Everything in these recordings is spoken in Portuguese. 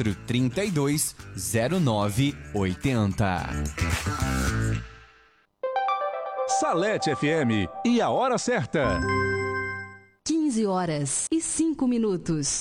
54320980. Salete FM e a hora certa. 15h05.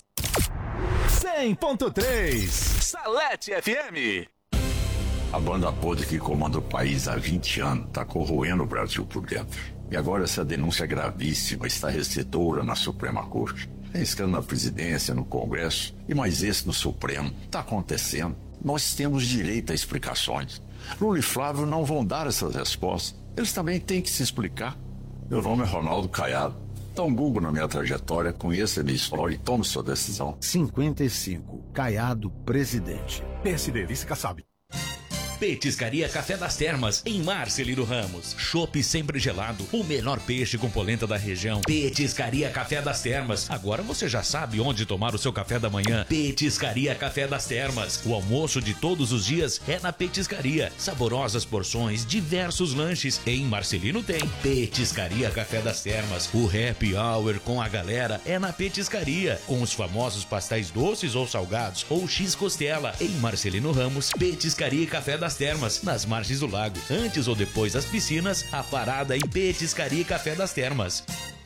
100.3 Salete FM. A banda podre que comanda o país há 20 anos está corroendo o Brasil por dentro. E agora essa denúncia gravíssima está recedora na Suprema Corte. Tem escândalo na presidência, no Congresso e mais esse no Supremo. Está acontecendo. Nós temos direito a explicações. Lula e Flávio não vão dar essas respostas. Eles também têm que se explicar. Meu nome é Ronaldo Caiado. Dá um Google na minha trajetória, conheça a minha história e tome sua decisão. 55. Caiado, presidente. PSD, vice Kassab. Petiscaria Café das Termas, em Marcelino Ramos. Chopp sempre gelado, o melhor peixe com polenta da região. Petiscaria Café das Termas. Agora você já sabe onde tomar o seu café da manhã. Petiscaria Café das Termas. O almoço de todos os dias é na Petiscaria. Saborosas porções, diversos lanches. Em Marcelino tem Petiscaria Café das Termas. O happy hour com a galera é na Petiscaria. Com os famosos pastéis doces ou salgados ou X-costela. Em Marcelino Ramos, Petiscaria Café das Termas, nas margens do lago. Antes ou depois das piscinas, a parada em Petiscaria Café das Termas.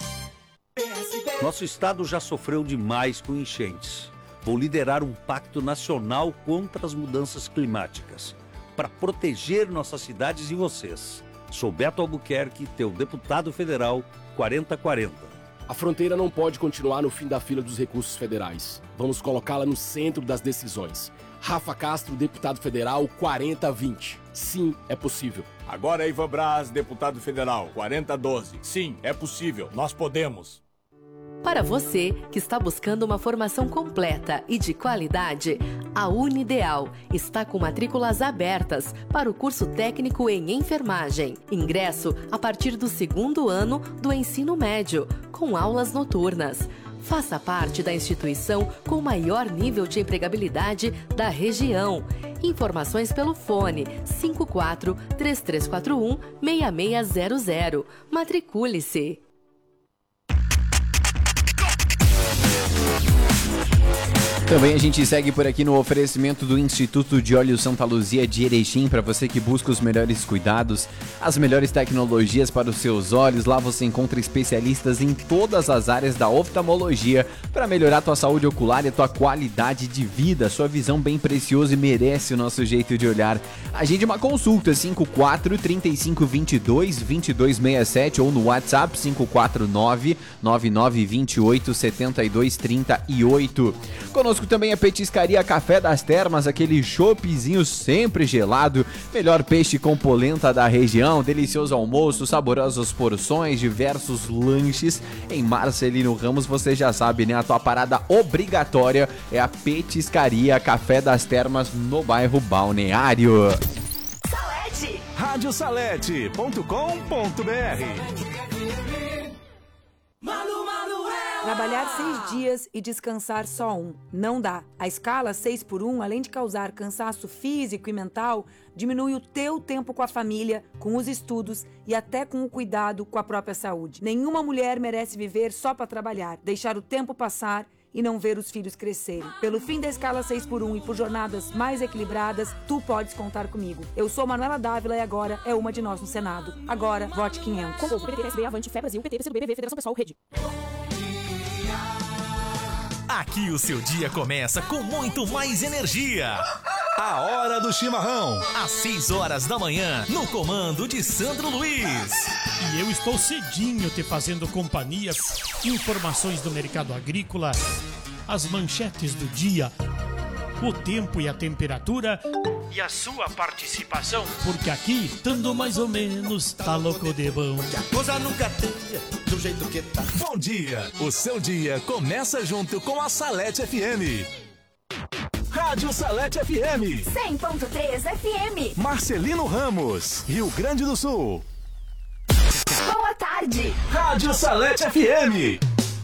Nosso estado já sofreu demais com enchentes. Vou liderar um pacto nacional contra as mudanças climáticas, para proteger nossas cidades e vocês. Sou Beto Albuquerque, teu deputado federal 4040. A fronteira não pode continuar no fim da fila dos recursos federais. Vamos colocá-la no centro das decisões. Rafa Castro, deputado federal 4020. Sim, é possível. Agora é Ivan Braz, deputado federal 4012. Sim, é possível. Nós podemos. Para você que está buscando uma formação completa e de qualidade, a Unideal está com matrículas abertas para o curso técnico em enfermagem. Ingresso a partir do 2º ano do ensino médio, com aulas noturnas. Faça parte da instituição com maior nível de empregabilidade da região. Informações pelo fone 54-3341-6600. Matricule-se. Também a gente segue por aqui no oferecimento do Instituto de Olhos Santa Luzia de Erechim, para você que busca os melhores cuidados, as melhores tecnologias para os seus olhos. Lá você encontra especialistas em todas as áreas da oftalmologia para melhorar a tua saúde ocular e a tua qualidade de vida. Sua visão bem preciosa e merece o nosso jeito de olhar. Agende uma consulta 54-3522-2267 ou no WhatsApp 549-9928-7238. Conosco também a Petiscaria Café das Termas, aquele choppzinho sempre gelado, melhor peixe com polenta da região, delicioso almoço, saborosas porções, diversos lanches. Em Marcelino Ramos, você já sabe, né? A tua parada obrigatória é a Petiscaria Café das Termas no bairro Balneário. Salete! radiosalete.com.br. Trabalhar 6 dias e descansar só 1. Não dá. A escala 6x1, além de causar cansaço físico e mental, diminui o teu tempo com a família, com os estudos e até com o cuidado com a própria saúde. Nenhuma mulher merece viver só para trabalhar, deixar o tempo passar e não ver os filhos crescerem. Pelo fim da escala 6x1 e por jornadas mais equilibradas, tu podes contar comigo. Eu sou Manuela Dávila e agora é uma de nós no Senado. Agora, vote 500. Contou PT, PSB, Avante, Fé Brasil, PT, PCdoB, BV, Federação Pessoal, Rede. Aqui o seu dia começa com muito mais energia. A Hora do Chimarrão. Às 6 horas da manhã, no comando de Sandro Luiz. E eu estou cedinho te fazendo companhia. Informações do mercado agrícola, as manchetes do dia, o tempo e a temperatura e a sua participação. Porque aqui, tando mais ou menos, tá louco de bom. Que a coisa nunca tenha do jeito que tá. Bom dia! O seu dia começa junto com a Salete FM. Rádio Salete FM. 100.3 FM. Marcelino Ramos, Rio Grande do Sul. Boa tarde. Rádio Salete FM.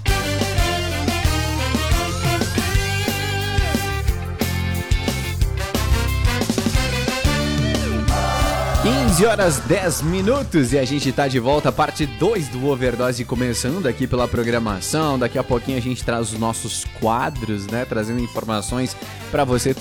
15h10 e a gente tá de volta, parte 2 do Overdose começando aqui pela programação. Daqui a pouquinho a gente traz os nossos quadros, né, trazendo informações pra você